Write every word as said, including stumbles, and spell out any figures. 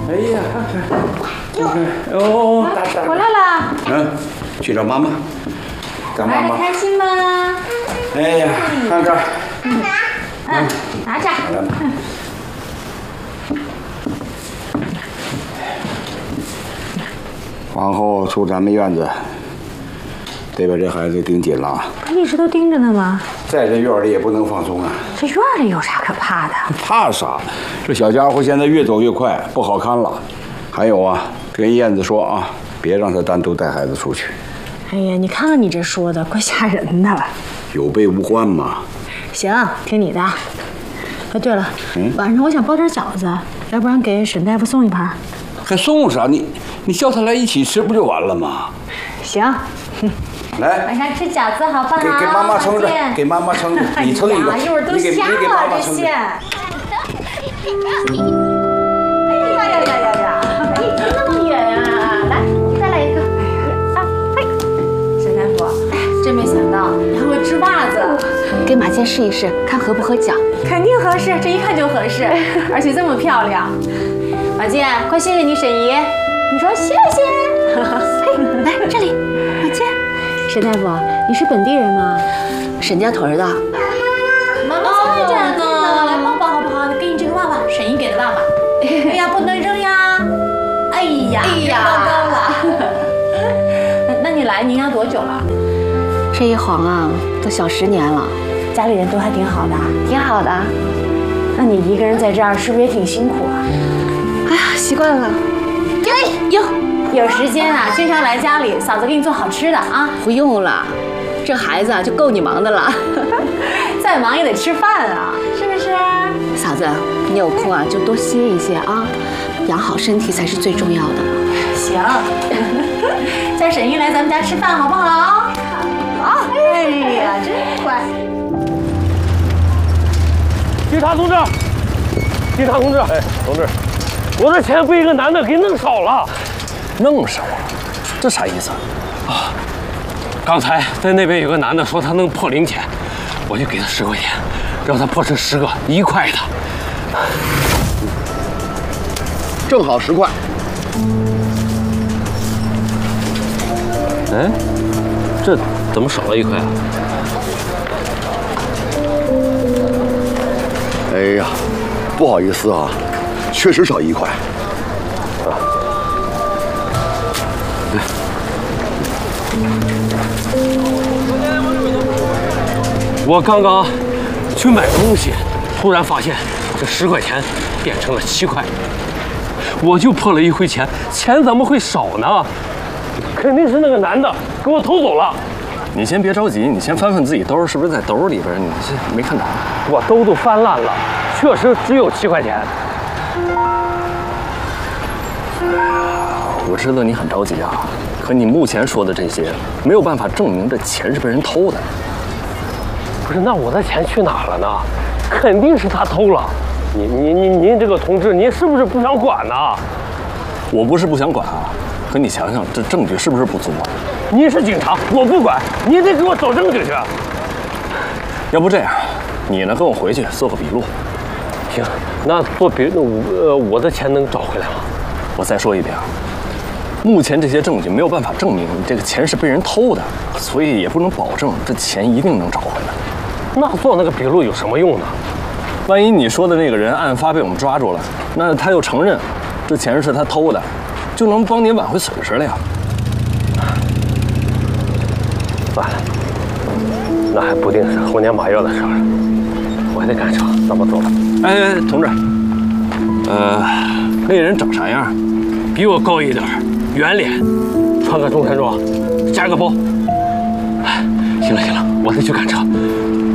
哎呀，看看，哦，大大回来了。 嗯，去找妈妈。找妈妈。 开心吗？ 哎呀，看这儿。 嗯，嗯，拿着。 皇后出咱们院子，得把这孩子盯紧了。 不一直都盯着呢吗？ 在这院里也不能放松啊。 这院里有啥可怕的？ 怕啥？这小家伙现在越走越快，不好看了。还有啊，跟燕子说啊，别让他单独带孩子出去。 哎呀，你看看你这说的，怪吓人的。 有备无患嘛。 行，听你的。哎，对了， 嗯、 晚上我想包点饺子，要不然给沈大夫送一盘。 还送啥？你你叫他来一起吃不就完了吗？ 行。 来， 晚上吃饺子好不好？ 给给妈妈撑着，给妈妈撑着，你撑一个， 一会儿都瞎了这线。哎呀呀呀呀呀！哎，那么远啊！来，再来一个。啊，嘿，沈大夫，真没想到你还会织袜子。 给马健试一试，看合不合脚。 肯定合适，这一看就合适，而且这么漂亮。马健，快谢谢你沈姨。你说谢谢。 嘿，来这里，马健。 沈大夫，你是本地人吗？ 沈家屯的。 妈妈在这儿呢，来抱抱好不好？给你这个袜袜，沈姨给的袜袜。哎呀，不能扔呀！哎呀，哎呀，糟糕了。那那你来宁阳多久了？ 这一晃啊，都小十年了。 家里人都还挺好的， 挺好的。 那你一个人在这儿是不是也挺辛苦啊？ 哎呀，习惯了。哎呦。 有时间啊，经常来家里，嫂子给你做好吃的啊。 不用了，这孩子啊就够你忙的了。 再忙也得吃饭啊，是不是？ 嫂子，你有空啊就多歇一歇啊，养好身体才是最重要的。 行，叫沈姨来咱们家吃饭好不好？好。哎呀，真乖。 警察同志，警察同志，哎，同志，我的钱被一个男的给弄少了。 弄什么？这啥意思啊？刚才在那边有个男的说他能破零钱，我就给他十块钱，让他破成十个一块的， 正好十块。 哎，这怎么少了一块啊？ 哎呀，不好意思啊，确实少一块。 我刚刚去买东西，突然发现这十块钱变成了七块，我就破了一回钱，钱怎么会少呢？肯定是那个男的给我偷走了。 你先别着急，你先翻翻自己兜，是不是在兜里边？你这没看着？ 我兜都翻烂了，确实只有七块钱。 我知道你很着急啊，可你目前说的这些没有办法证明这钱是被人偷的。 不是，那我的钱去哪了呢？肯定是他偷了。您您您您这个同志，您是不是不想管呢？ 我不是不想管啊，可你想想，这证据是不是不足啊？ 您是警察，我不管，你得给我找证据去。 要不这样，你呢跟我回去做个笔录。 行，那做笔录，呃，我的钱能找回来吗？ 我再说一遍啊，目前这些证据没有办法证明你这个钱是被人偷的，所以也不能保证这钱一定能找回来。 那做那个笔录有什么用呢？ 万一你说的那个人案发被我们抓住了，那他又承认这钱是他偷的，就能帮你挽回损失了呀。 算了，那还不定是猴年马月的事儿，我还得赶车，那么走吧。 哎哎，同志，呃，那人长啥样？ 比我高一点，圆脸，穿个中山装，夹个包。哎，行了行了，我得去赶车。